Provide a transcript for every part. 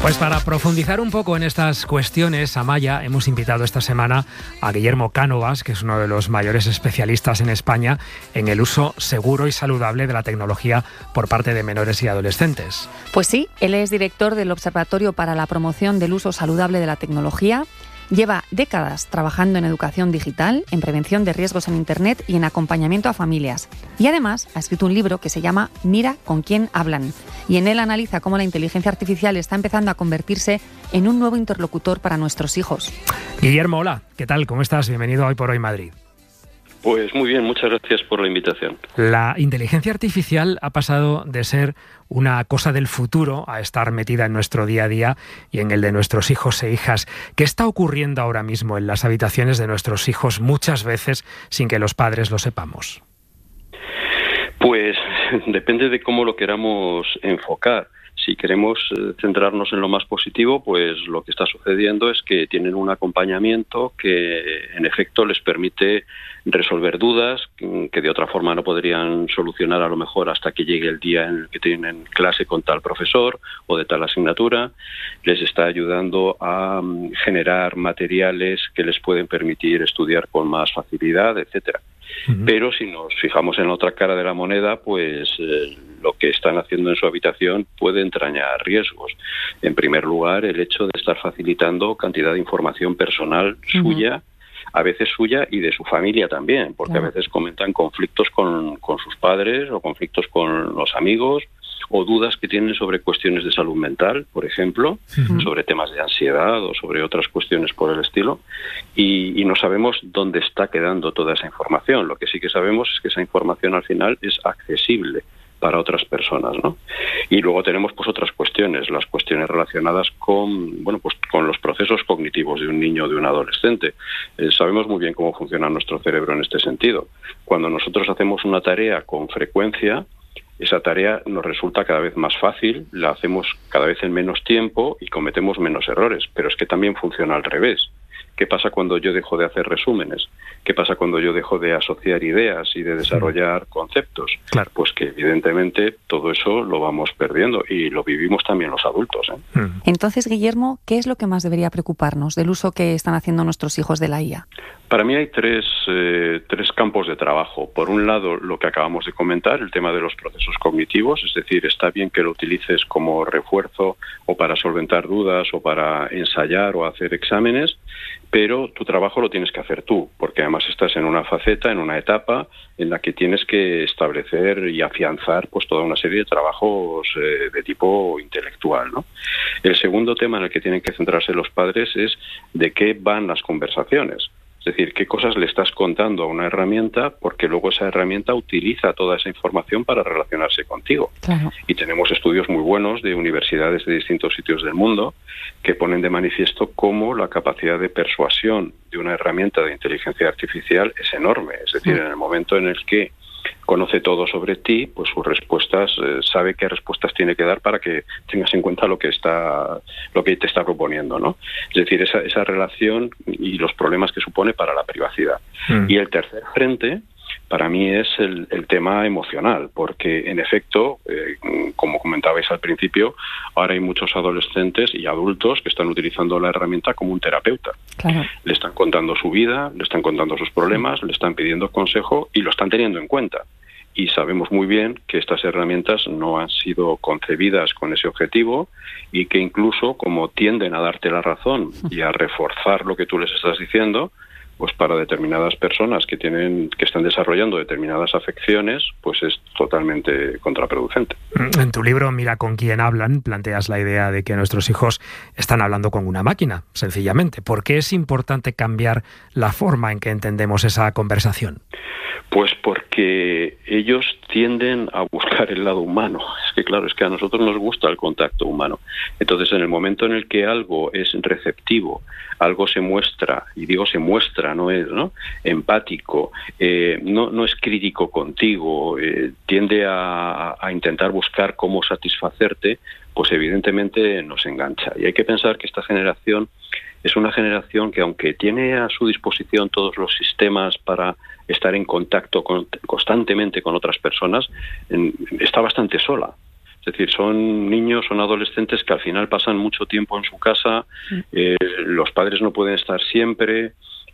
Pues para profundizar un poco en estas cuestiones, Amaya, hemos invitado esta semana a Guillermo Cánovas, que es uno de los mayores especialistas en España en el uso seguro y saludable de la tecnología por parte de menores y adolescentes. Pues sí, él es director del Observatorio para la Promoción del Uso Saludable de la Tecnología. Lleva décadas trabajando en educación digital, en prevención de riesgos en Internet y en acompañamiento a familias. Y además ha escrito un libro que se llama Mira con quién hablan. Y en él analiza cómo la inteligencia artificial está empezando a convertirse en un nuevo interlocutor para nuestros hijos. Guillermo, hola, ¿qué tal? ¿Cómo estás? Bienvenido a Hoy por Hoy Madrid. Pues muy bien, muchas gracias por la invitación. La inteligencia artificial ha pasado de ser una cosa del futuro a estar metida en nuestro día a día y en el de nuestros hijos e hijas. ¿Qué está ocurriendo ahora mismo en las habitaciones de nuestros hijos muchas veces sin que los padres lo sepamos? Pues depende de cómo lo queramos enfocar. Si queremos centrarnos en lo más positivo, pues lo que está sucediendo es que tienen un acompañamiento que en efecto les permite resolver dudas que de otra forma no podrían solucionar a lo mejor hasta que llegue el día en el que tienen clase con tal profesor o de tal asignatura. Les está ayudando a generar materiales que les pueden permitir estudiar con más facilidad, etcétera. Pero si nos fijamos en la otra cara de la moneda, pues lo que están haciendo en su habitación puede entrañar riesgos. En primer lugar, el hecho de estar facilitando cantidad de información personal suya, a veces suya y de su familia también, porque a veces comentan conflictos con sus padres o conflictos con los amigos o dudas que tienen sobre cuestiones de salud mental, por ejemplo, sobre temas de ansiedad o sobre otras cuestiones por el estilo, y no sabemos dónde está quedando toda esa información. Lo que sí que sabemos es que esa información al final es accesible para otras personas, ¿no? Y luego tenemos pues otras cuestiones, las cuestiones relacionadas con los procesos cognitivos de un niño o de un adolescente. Sabemos muy bien cómo funciona nuestro cerebro en este sentido. Cuando nosotros hacemos una tarea con frecuencia, esa tarea nos resulta cada vez más fácil, la hacemos cada vez en menos tiempo y cometemos menos errores, pero es que también funciona al revés. ¿Qué pasa cuando yo dejo de hacer resúmenes? ¿Qué pasa cuando yo dejo de asociar ideas y de desarrollar conceptos? Claro. Pues que evidentemente todo eso lo vamos perdiendo y lo vivimos también los adultos, ¿eh? Entonces, Guillermo, ¿qué es lo que más debería preocuparnos del uso que están haciendo nuestros hijos de la IA? Para mí hay tres campos de trabajo. Por un lado, lo que acabamos de comentar, el tema de los procesos cognitivos, es decir, está bien que lo utilices como refuerzo o para solventar dudas o para ensayar o hacer exámenes, pero tu trabajo lo tienes que hacer tú, porque además estás en una faceta, en una etapa en la que tienes que establecer y afianzar pues toda una serie de trabajos de tipo intelectual, ¿no? El segundo tema en el que tienen que centrarse los padres es de qué van las conversaciones. Es decir, qué cosas le estás contando a una herramienta, porque luego esa herramienta utiliza toda esa información para relacionarse contigo. Claro. Y tenemos estudios muy buenos de universidades de distintos sitios del mundo que ponen de manifiesto cómo la capacidad de persuasión de una herramienta de inteligencia artificial es enorme. Es decir, en el momento en el que conoce todo sobre ti, pues sus respuestas, sabe qué respuestas tiene que dar para que tengas en cuenta lo que te está proponiendo, ¿no? Es decir, esa relación y los problemas que supone para la privacidad. Y el tercer frente, para mí, es el tema emocional, porque en efecto, como comentabais al principio, ahora hay muchos adolescentes y adultos que están utilizando la herramienta como un terapeuta. Claro. Le están contando su vida, le están contando sus problemas, le están pidiendo consejo y lo están teniendo en cuenta. Y sabemos muy bien que estas herramientas no han sido concebidas con ese objetivo y que incluso como tienden a darte la razón y a reforzar lo que tú les estás diciendo, pues para determinadas personas que están desarrollando determinadas afecciones, pues es totalmente contraproducente. En tu libro Mira con quién hablan, planteas la idea de que nuestros hijos están hablando con una máquina, sencillamente. ¿Por qué es importante cambiar la forma en que entendemos esa conversación? Pues porque ellos tienden a buscar el lado humano. Es que a nosotros nos gusta el contacto humano. Entonces, en el momento en el que algo es receptivo, algo se muestra, y digo se muestra, no es, ¿no?, empático, no es crítico contigo, tiende a intentar buscar cómo satisfacerte, pues evidentemente nos engancha. Y hay que pensar que esta generación es una generación que, aunque tiene a su disposición todos los sistemas para estar en contacto constantemente con otras personas, está bastante sola. Es decir, son niños, son adolescentes que al final pasan mucho tiempo en su casa, los padres no pueden estar siempre,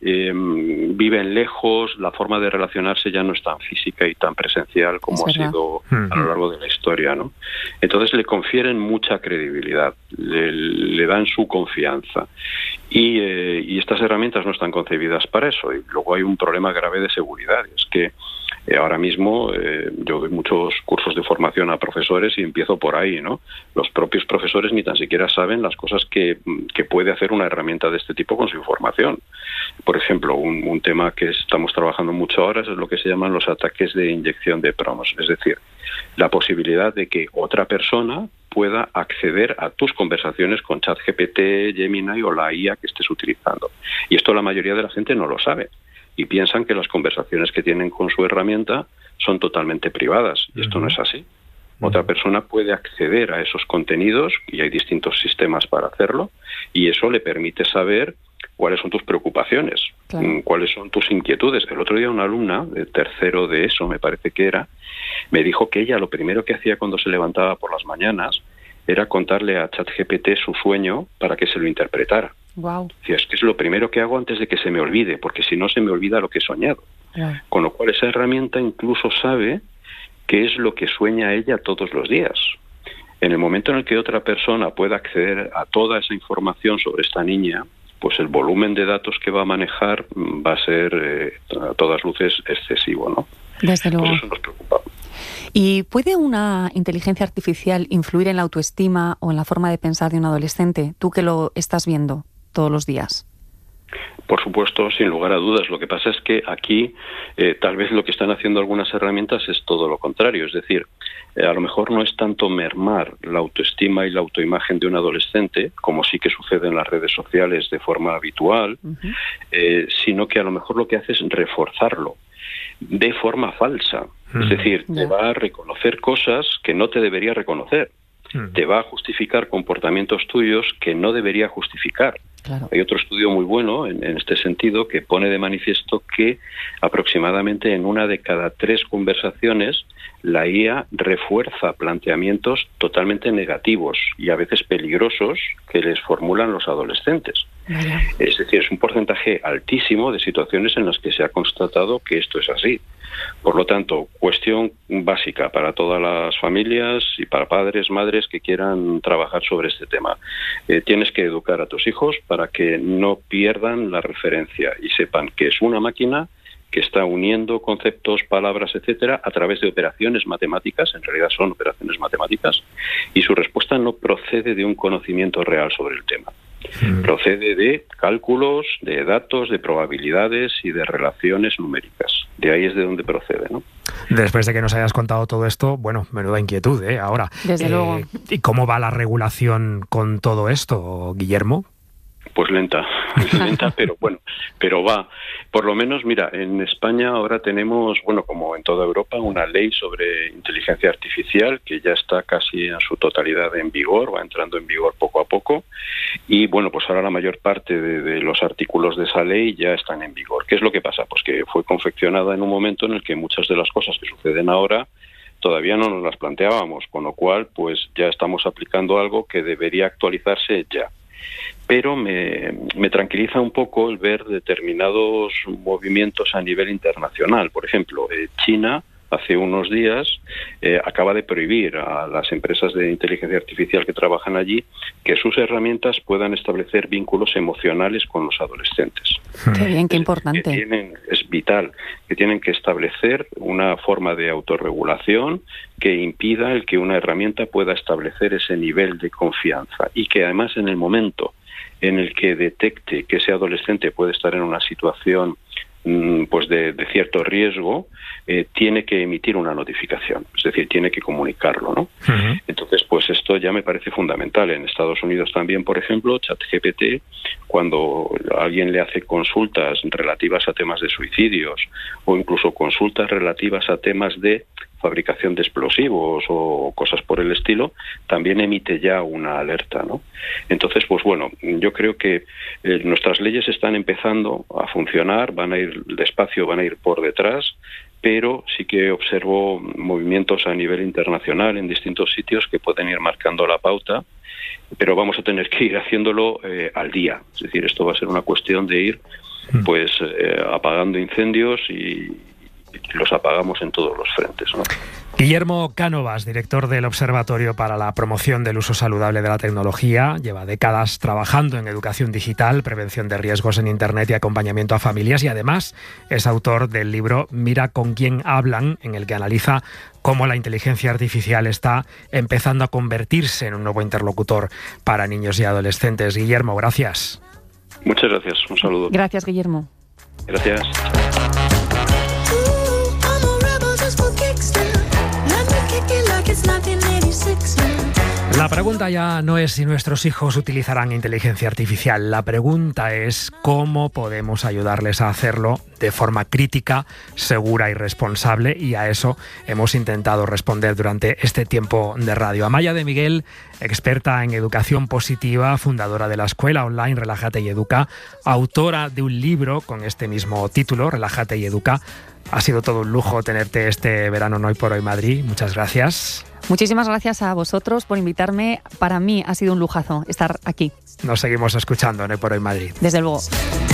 viven lejos, la forma de relacionarse ya no es tan física y tan presencial como ha sido a lo largo de la historia, ¿no? Entonces le confieren mucha credibilidad, le dan su confianza y estas herramientas no están concebidas para eso. Y luego hay un problema grave de seguridad, es que ahora mismo yo doy muchos cursos de formación a profesores y empiezo por ahí, ¿no? Los propios profesores ni tan siquiera saben las cosas que puede hacer una herramienta de este tipo con su información. Por ejemplo, un tema que estamos trabajando mucho ahora es lo que se llaman los ataques de inyección de promos, es decir, la posibilidad de que otra persona pueda acceder a tus conversaciones con ChatGPT, Gemini o la IA que estés utilizando. Y esto la mayoría de la gente no lo sabe y piensan que las conversaciones que tienen con su herramienta son totalmente privadas, y esto no es así. Otra persona puede acceder a esos contenidos y hay distintos sistemas para hacerlo, y eso le permite saber cuáles son tus preocupaciones, cuáles son tus inquietudes. El otro día una alumna de tercero de ESO, me parece que era, me dijo que ella lo primero que hacía cuando se levantaba por las mañanas era contarle a ChatGPT su sueño para que se lo interpretara. Wow. Es que es lo primero que hago antes de que se me olvide, porque si no se me olvida lo que he soñado. Con lo cual esa herramienta incluso sabe qué es lo que sueña ella todos los días. En el momento en el que otra persona pueda acceder a toda esa información sobre esta niña, pues el volumen de datos que va a manejar va a ser a todas luces excesivo, ¿no? Desde luego. Pues eso nos preocupa. ¿Y puede una inteligencia artificial influir en la autoestima o en la forma de pensar de un adolescente? Tú que lo estás viendo todos los días. Por supuesto, sin lugar a dudas. Lo que pasa es que aquí tal vez lo que están haciendo algunas herramientas es todo lo contrario. Es decir, a lo mejor no es tanto mermar la autoestima y la autoimagen de un adolescente, como sí que sucede en las redes sociales de forma habitual, sino que a lo mejor lo que hace es reforzarlo de forma falsa. Es decir, te va a reconocer cosas que no te debería reconocer. Te va a justificar comportamientos tuyos que no debería justificar. Claro. Hay otro estudio muy bueno en este sentido que pone de manifiesto que aproximadamente en 1 de cada 3 conversaciones la IA refuerza planteamientos totalmente negativos y a veces peligrosos que les formulan los adolescentes. Es decir, es un porcentaje altísimo de situaciones en las que se ha constatado que esto es así. Por lo tanto, cuestión básica para todas las familias y para padres, madres que quieran trabajar sobre este tema. Tienes que educar a tus hijos para que no pierdan la referencia y sepan que es una máquina que está uniendo conceptos, palabras, etcétera, a través de operaciones matemáticas, en realidad son operaciones matemáticas, y su respuesta no procede de un conocimiento real sobre el tema. Procede de cálculos, de datos, de probabilidades y de relaciones numéricas. De ahí es de donde procede, ¿no? Después de que nos hayas contado todo esto, bueno, menuda inquietud, ahora. Desde luego. ¿Y cómo va la regulación con todo esto, Guillermo? Pues lenta, pero bueno, pero va. Por lo menos, mira, en España ahora tenemos, bueno, como en toda Europa, una ley sobre inteligencia artificial que ya está casi en su totalidad en vigor, va entrando en vigor poco a poco, y bueno, pues ahora la mayor parte de los artículos de esa ley ya están en vigor. ¿Qué es lo que pasa? Pues que fue confeccionada en un momento en el que muchas de las cosas que suceden ahora todavía no nos las planteábamos, con lo cual pues ya estamos aplicando algo que debería actualizarse ya. Pero me tranquiliza un poco el ver determinados movimientos a nivel internacional. Por ejemplo, China hace unos días acaba de prohibir a las empresas de inteligencia artificial que trabajan allí que sus herramientas puedan establecer vínculos emocionales con los adolescentes. Qué bien, qué importante. Es vital que tienen que establecer una forma de autorregulación que impida el que una herramienta pueda establecer ese nivel de confianza y que además en el momento en el que detecte que ese adolescente puede estar en una situación pues de cierto riesgo, tiene que emitir una notificación, es decir, tiene que comunicarlo, ¿no? Uh-huh. Entonces, pues esto ya me parece fundamental. En Estados Unidos también, por ejemplo, ChatGPT, cuando alguien le hace consultas relativas a temas de suicidios o incluso consultas relativas a temas de fabricación de explosivos o cosas por el estilo, también emite ya una alerta, ¿no? Entonces, pues bueno, yo creo que nuestras leyes están empezando a funcionar, van a ir despacio, van a ir por detrás, pero sí que observo movimientos a nivel internacional en distintos sitios que pueden ir marcando la pauta, pero vamos a tener que ir haciéndolo al día. Es decir, esto va a ser una cuestión de ir pues apagando incendios y los apagamos en todos los frentes, ¿no? Guillermo Cánovas, director del Observatorio para la Promoción del Uso Saludable de la Tecnología, lleva décadas trabajando en educación digital, prevención de riesgos en Internet y acompañamiento a familias, y además es autor del libro Mira con quién hablan, en el que analiza cómo la inteligencia artificial está empezando a convertirse en un nuevo interlocutor para niños y adolescentes. Guillermo, gracias. Muchas gracias, un saludo. Gracias, Guillermo. Gracias. La pregunta ya no es si nuestros hijos utilizarán inteligencia artificial. La pregunta es cómo podemos ayudarles a hacerlo de forma crítica, segura y responsable, y a eso hemos intentado responder durante este tiempo de radio. Amaya de Miguel, experta en educación positiva, fundadora de la escuela online Relájate y Educa, autora de un libro con este mismo título, Relájate y Educa. Ha sido todo un lujo tenerte este verano en Hoy por Hoy Madrid. Muchas gracias. Muchísimas gracias a vosotros por invitarme. Para mí ha sido un lujazo estar aquí. Nos seguimos escuchando en Hoy por Hoy Madrid. Desde luego.